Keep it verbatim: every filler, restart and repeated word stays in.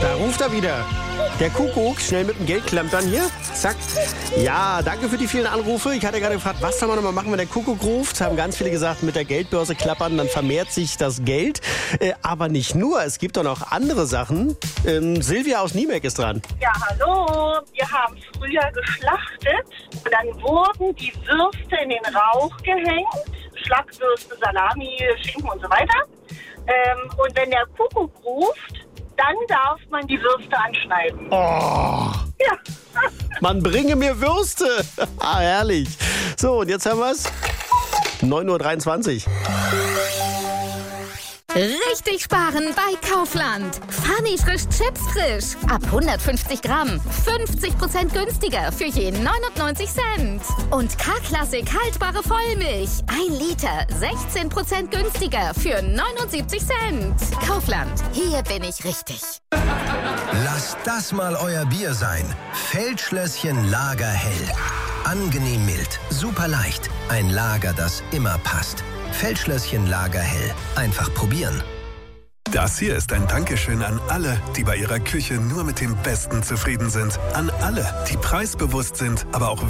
Da ruft er wieder. Der Kuckuck, schnell mit dem Geldklampern hier. Zack. Ja, danke für die vielen Anrufe. Ich hatte gerade gefragt, was soll man nochmal machen, wenn der Kuckuck ruft? Haben ganz viele gesagt, mit der Geldbörse klappern, dann vermehrt sich das Geld. Äh, aber nicht nur, es gibt doch noch andere Sachen. Ähm, Silvia aus Niemek ist dran. Ja, hallo. Wir haben früher geschlachtet und dann wurden die Würste in den Rauch gehängt. Schlackwürste, Salami, Schinken und so weiter. Ähm, und wenn der Kuckuck ruft, dann darf man die Würste anschneiden. Oh, Ja. man bringe mir Würste. Ah, herrlich. So, und jetzt haben wir es. neun Uhr dreiundzwanzig. Richtig sparen bei Kaufland. Funny frisch Chips frisch. Ab hundertfünfzig Gramm. fünfzig Prozent günstiger für je neunundneunzig Cent. Und K-Klassik haltbare Vollmilch. ein Liter. sechzehn Prozent günstiger für neunundsiebzig Cent. Kaufland. Hier bin ich richtig. Lasst das mal euer Bier sein. Feldschlösschen Lagerhell. Angenehm mild, super leicht. Ein Lager, das immer passt. Feldschlösschen Lagerhell. Einfach probieren. Das hier ist ein Dankeschön an alle, die bei ihrer Küche nur mit dem Besten zufrieden sind. An alle, die preisbewusst sind, aber auch